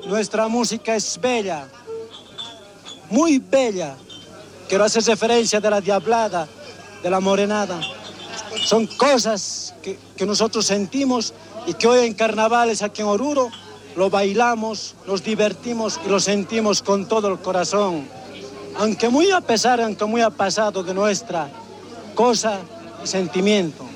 nuestra música es bella, muy bella. Quiero hacer referencia de la diablada, de la morenada. Son cosas que nosotros sentimos y que hoy en carnavales aquí en Oruro lo bailamos, nos divertimos y lo sentimos con todo el corazón. Aunque muy a pesar, aunque muy a pasado de nuestra cosa y sentimiento.